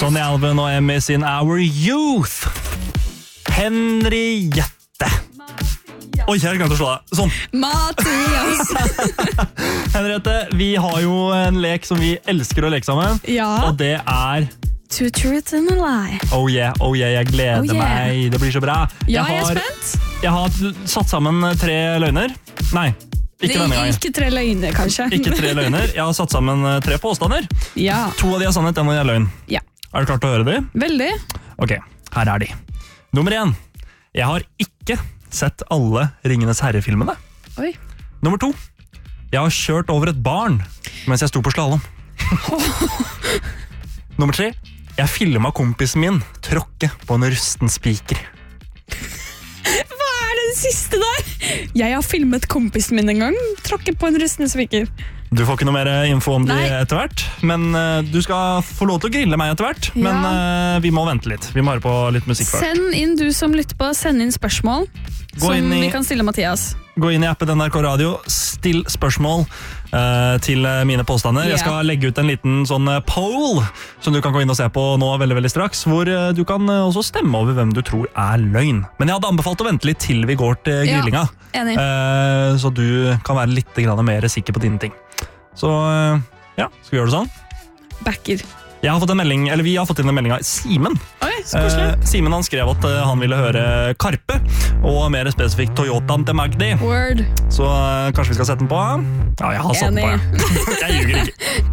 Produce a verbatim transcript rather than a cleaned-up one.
Sonny Alvin og Emmy sin Our Youth. Henriette. Oi, jeg har glemt å slå deg. Sånn. Mathias. Henriette, vi har jo en lek som vi elsker å leke sammen. Ja. Og det er... Two truths and a lie. Oh yeah, oh yeah, jeg gleder Oh yeah. meg. Det blir så bra. Ja, jeg, jeg er har, spent. jeg har satt sammen tre løgner. Nei, ikke denne gangen. Ikke tre løgner, kanskje. Ikke tre løgner. Jeg har satt sammen tre påstander. Ja. To av de er sannhet, en av de er løgn. Ja. Er du klar til å høre de? Veldig. Ok, her er de. Nummer én. Jeg har ikke sett alle Ringenes Herre-filmene. Oi. Nummer to. Jeg har kjørt over et barn mens jeg sto på slalom. Nummer tre. Jeg filmet kompisen min tråkke på en rusten spiker. Hva er den siste der? Jeg har filmet kompisen min en gang. Tråkket på en rusten spiker. Du får ikke noe mer info om de Nei. etter hvert, men uh, du skal få lov til å grille meg etter hvert. Ja. Men uh, vi må vente litt. Vi må høre på litt musikk først. Send inn, du som lytter på, send inn spørsmål Gå som inn i- vi kan stille Mathias. Gå inn i appen N R K Radio, still spørsmål uh, til uh, mine påstander. Ja. Jeg skal legge ut en liten sånn uh, poll som du kan gå inn og se på nå veldig, veldig straks, hvor uh, du kan uh, også stemme over hvem du tror er løgn. Men jeg hadde anbefalt å vente litt til vi går til Ja, grillinga, enig. uh, så du kan være litt grann mer sikker på dine ting. Så uh, ja, skal vi gjøre det sånn? Backer. Jeg har fått en melding, eller Vi har fått inn en melding av Simen. Oi, så koselig. Eh, Simen han skrev at eh, han ville høre Karpe, og mer spesifikt Toyotaen til Magdi. Word. Så eh, kanskje vi skal sette den på? Ja, jeg har satt den på. Enig. Jeg, jeg ljuger ikke.